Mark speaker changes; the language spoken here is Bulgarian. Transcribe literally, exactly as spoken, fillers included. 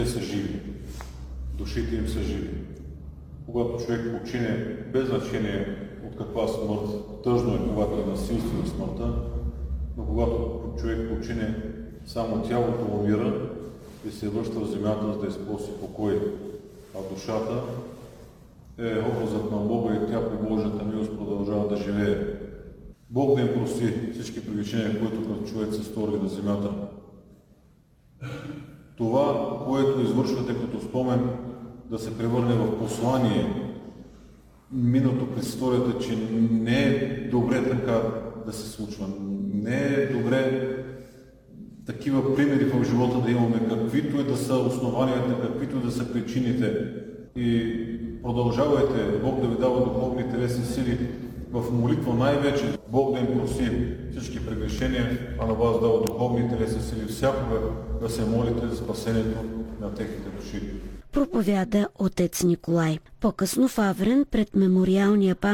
Speaker 1: те са живи. Душите им са живи. Когато човек почине, без значение от каква смърт, тъжно е, когато е насилствена смъртта, но когато човек почине, само тялото умира и се връща в земята, за да изпроси покой. А душата е образът на Бога и тя по Божията милост продължава да живее. Бог да им прости всички прегрешения, които като човек се стори на земята. Това, което извършвате като спомен, да се превърне в послание, минато през историята, че не е добре така да се случва. Не е добре такива примери в живота да имаме, каквито и да са основанията, каквито и да са причините. И продължавайте Бог да ви дава духовни телесни сили в молитва най-вече. Бог да им прости всички прегрешения, а на вас дава духовни телесни сили всякога да се молите за спасението на техните души.
Speaker 2: Проповяда отец Николай. По-късно в Аврен пред мемориалния